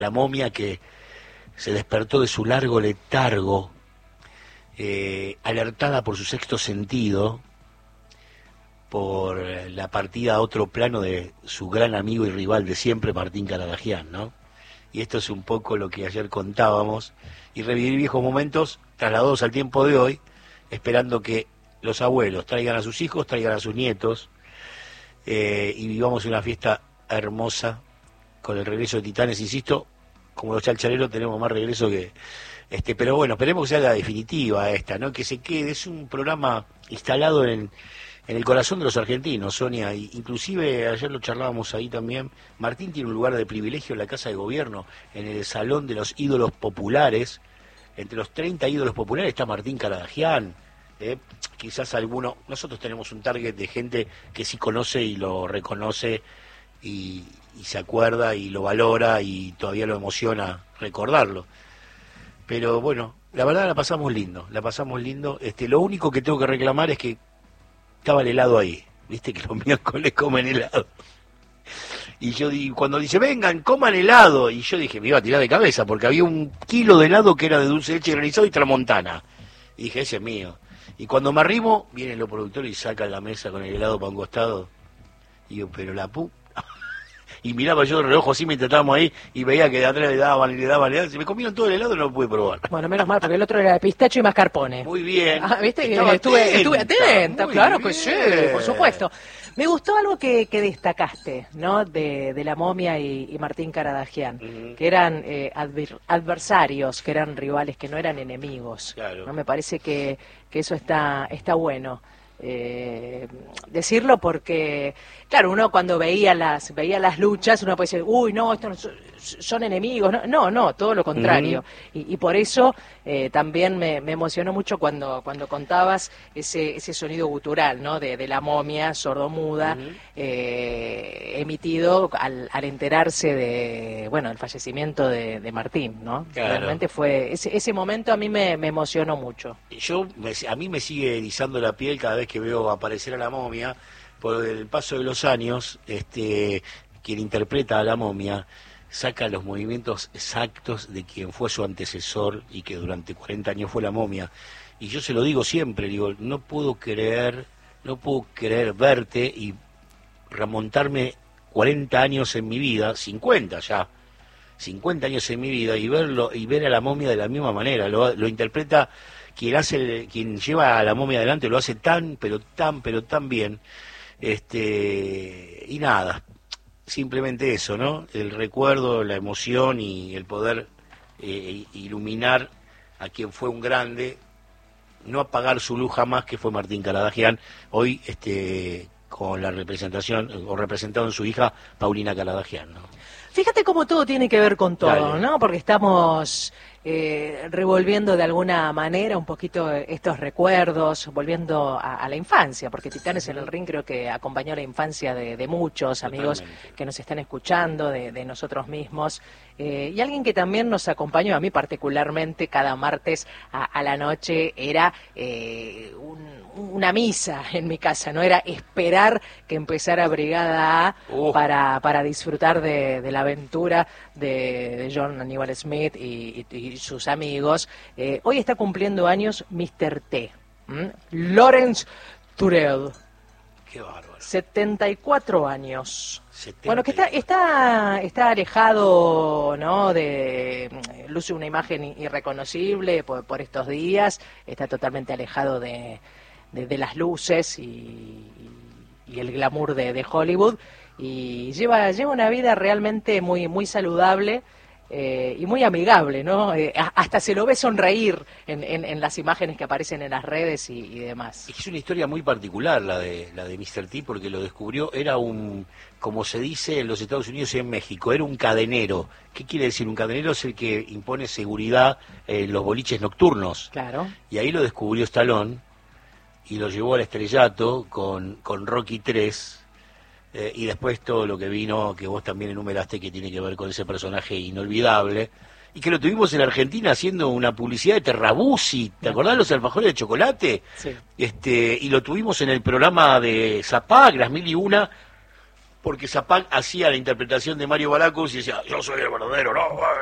La momia que se despertó de su largo letargo, alertada por su sexto sentido, por la partida a otro plano de su gran amigo y rival de siempre, Martín Caradagian, ¿no? Y esto es un poco lo que ayer contábamos, y revivir viejos momentos trasladados al tiempo de hoy, esperando que los abuelos traigan a sus hijos, traigan a sus nietos, y vivamos una fiesta hermosa con el regreso de Titanes. Insisto, como los chalchaleros tenemos más regreso que pero bueno, esperemos que sea la definitiva esta, ¿no? Que se quede. Es un programa instalado en el corazón de los argentinos, Sonia, inclusive ayer lo charlábamos ahí también. Martín tiene un lugar de privilegio en la Casa de Gobierno, en el Salón de los Ídolos Populares. Entre los 30 ídolos populares está Martín Caradagian. Quizás alguno, nosotros tenemos un target de gente que sí conoce y lo reconoce y se acuerda y lo valora y todavía lo emociona recordarlo. Pero bueno, la verdad la pasamos lindo. Lo único que tengo que reclamar es que estaba el helado ahí, viste que los miércoles comen helado. Y yo cuando dice, vengan, coman helado, y yo dije, me iba a tirar de cabeza, porque había 1 kilo de helado que era de dulce de leche granizado y tramontana. Y dije, ese es mío. Y cuando me arrimo, vienen los productores y sacan la mesa con el helado para un costado. Y yo, pero la Y miraba yo de reloj así mientras estábamos ahí y veía que de atrás le daban. Se me comieron todo el helado y no lo pude probar. Bueno, menos mal, porque el otro era de pistacho y mascarpone. Muy bien. ¿Viste? Que estuve atenta, claro bien. Que sí, por supuesto. Me gustó algo que destacaste, ¿no? De la momia y Martín Caradagian, que eran adversarios, que eran rivales, que no eran enemigos. Claro. ¿No? Me parece que eso está bueno. Decirlo porque, claro, uno cuando veía las luchas, uno puede decir, uy, no, estos son enemigos. No, todo lo contrario. Y por eso también me emocionó mucho cuando contabas ese sonido gutural, ¿no? De la momia sordomuda, emitido al enterarse del fallecimiento de Martín, ¿no? Claro. Realmente fue ese momento a mí me emocionó mucho. A mí me sigue erizando la piel cada vez que veo aparecer a la momia. Por el paso de los años, quien interpreta a la momia saca los movimientos exactos de quien fue su antecesor y que durante 40 años fue la momia. Y yo se lo digo siempre, digo, no puedo creer verte y remontarme 40 años en mi vida, 50 años en mi vida, y ver a la momia de la misma manera. Lo interpreta quien lleva a la momia adelante, lo hace tan bien. Y nada, simplemente eso, ¿no? El recuerdo, la emoción y el poder iluminar a quien fue un grande, no apagar su luz jamás, que fue Martín Caradagian, hoy con la representación, o representado en su hija, Paulina Caradagian, ¿no? Fíjate cómo todo tiene que ver con todo, Dale. ¿no? Porque estamos revolviendo de alguna manera un poquito estos recuerdos, volviendo a la infancia, porque Titanes en el Ring creo que acompañó la infancia de muchos amigos que nos están escuchando, de nosotros mismos, y alguien que también nos acompañó, a mí particularmente, cada martes a la noche, era una misa en mi casa, ¿no? Era esperar que empezara Brigada A para disfrutar de la aventura de John Aníbal Smith y sus amigos. Hoy está cumpliendo años Mr. T, Lawrence Turell. Qué bárbaro. 74 años. 70. Bueno, que está alejado, ¿no? Luce una imagen irreconocible por estos días. Está totalmente alejado de las luces y el glamour de Hollywood. Y lleva una vida realmente muy, muy saludable. Y muy amigable, ¿no? Hasta se lo ve sonreír en las imágenes que aparecen en las redes y demás. Es una historia muy particular la de Mr. T, porque lo descubrió, era como se dice en los Estados Unidos y en México, era un cadenero. ¿Qué quiere decir? Un cadenero es el que impone seguridad en los boliches nocturnos. Claro. Y ahí lo descubrió Stallone y lo llevó al estrellato con Rocky 3. Y después todo lo que vino, que vos también enumeraste, que tiene que ver con ese personaje inolvidable, y que lo tuvimos en Argentina haciendo una publicidad de Terrabuzzi, ¿te acordás los alfajores de chocolate? Sí. Y lo tuvimos en el programa de Zapac, las 1001, porque Zapag hacía la interpretación de Mario Baracus y decía, yo soy el verdadero, no,